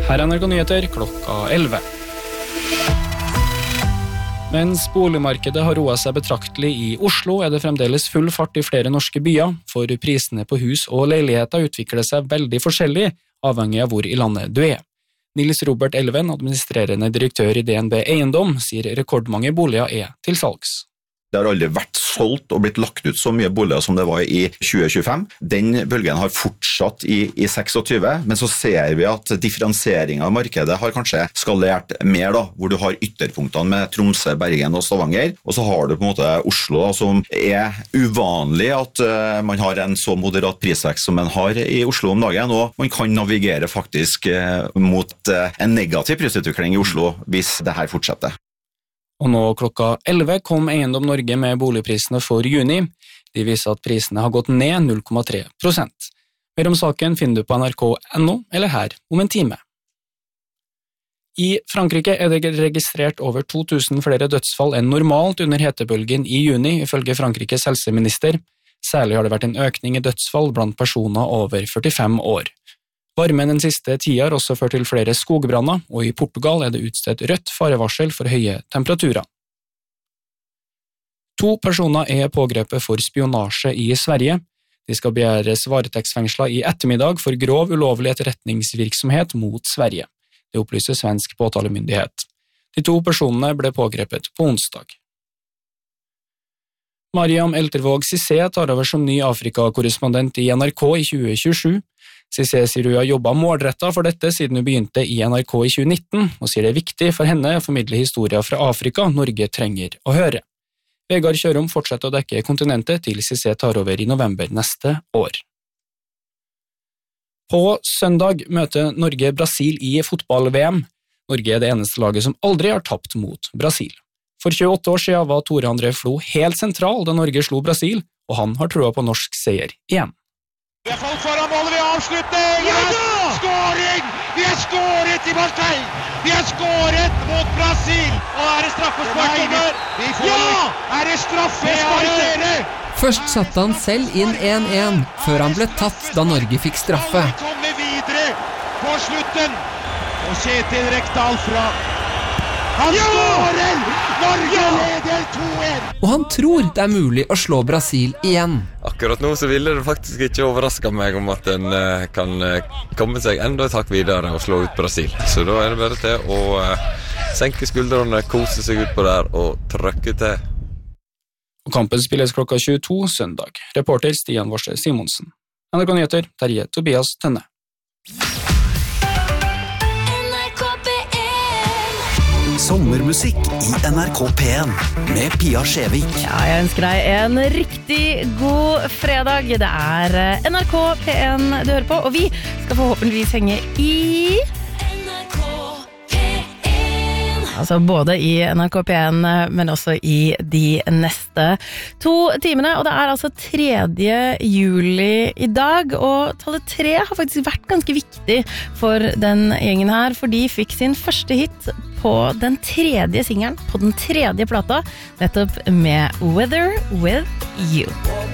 Her NRK Nyheter klokka 11. Mens boligmarkedet har roet seg betraktelig i Oslo, det fremdeles full fart i flere norske byer, for prisene på hus og leiligheter utvikler seg veldig forskjellig, avhengig av hvor i landet du er. Nils Robert Elven, administrerende direktør i DNB Eiendom, sier rekordmange boliger til salgs. Det har aldri vært solgt og blitt lagt ut så mye boliger som det var i 2025. Den bølgen har fortsatt i 26, men så ser vi at differensieringen av markedet har kanskje skalert mer, hvor du har ytterpunktene med Tromsø, Bergen og Stavanger, og så har du på en måte Oslo, som uvanlig at man har en så moderat prisvekst som man har i Oslo om dagen, og man kan navigere faktisk mot en negativ prisutvikling i Oslo hvis det her fortsetter. Og nå klokka 11 kom Eiendom Norge med boligprisene for juni. De viser at prisene har gått ned 0,3%. Mer om saken finner du på nrk.no eller her om en time. I Frankrike det registrert over 2000 flere dødsfall enn normalt under hetebølgen i juni, ifølge Frankrikes helseminister. Særlig har det vært en økning i dødsfall blant personer over 45 år. Varmen den siste tida har også ført til flere skogbranner, og i Portugal det utstedt rødt farevarsel for høye temperaturer. 2 personer pågrepet for spionasje i Sverige. De skal begjæres varetektsfengslet i ettermiddag for grov ulovlig etterretningsvirksomhet mot Sverige. Det opplyser svensk påtalemyndighet. De 2 personene ble pågrepet på onsdag. Mariam Eltervåg Cissé tar over som ny Afrika-korrespondent i NRK i 2027. Cissé sier hun har jobbet målrettet for dette siden hun begynte i NRK i 2019, og sier det er viktig for henne å formidle historier fra Afrika Norge trenger å høre. Vegard Kjørom fortsetter å dekke kontinentet til Cissé tar over i november neste år. På søndag møter Norge Brasil i fotball-VM. Norge det eneste laget som aldri har tapt mot Brasil. For 28 år siden var Tore André Flo helt sentral da Norge slo Brasil, og han har troa på norsk seier igjen. Vi har falt foran målet ved avslutning! Ja da! Skåring! Vi har skåret i Marseille! Vi har skåret mot Brasil! Og det straffespark over? Ja! Det straffespark dere? Først satte han selv inn 1-1, før han ble tatt da Norge fikk straffe. Vi kommer videre på slutten. Og Kjetil Rekdal fra... Han skårer! Norge leder 2-1! Og han tror det mulig å slå Brasil igjen. Akkurat nå så ville det faktisk ikke overraske meg om at en kan komme seg enda et hakk videre og slå ut Brasil. Så da det bare til å senke skuldrene, kose seg ut på der og trykke til. Og kampen spilles klokka 22 søndag. Reporter Stian Vorse Simonsen. NRK Nyheter, Terje Tobias Tønne. Sommermusikk i NRK P1 med Pia Skjevik. Ja, jeg ønsker deg en riktig god fredag. Det NRK P1 du hører på, og vi skal forhåpentligvis henge i... Altså både i NRK P1, men også i de neste 2 timene. Og det altså 3. juli i dag, og tallet 3 har faktisk vært ganske viktig for den gjengen her, for de fikk sin første hit på den 3. singelen, på den 3. plata, nettopp med Weather With You.